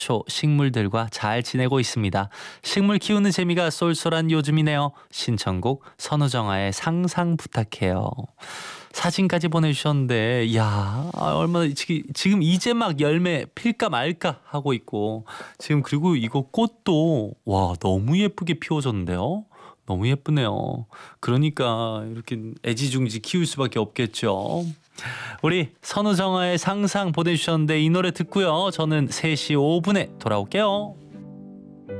식물들과 잘 지내고 있습니다. 식물 키우는 재미가 쏠쏠한 요즘이네요. 신청곡 선우정아의 상상 부탁해요. 사진까지 보내주셨는데, 이야, 얼마나 지금 이제 막 열매 필까 말까 하고 있고, 지금 그리고 이거 꽃도 와 너무 예쁘게 피워졌는데요. 너무 예쁘네요. 그러니까 이렇게 애지중지 키울 수밖에 없겠죠. 우리 선우정아의 상상 보내주셨는데 이 노래 듣고요. 저는 3시 5분에 돌아올게요.